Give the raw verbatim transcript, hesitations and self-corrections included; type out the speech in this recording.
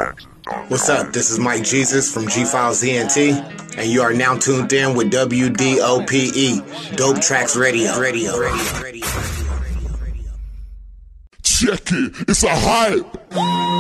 What's up? This is Mike Jesus from G Files E N T, and you are now tuned in with W D O P E, Dope Tracks Radio. Radio. Radio. Radio. Check it, it's a hype.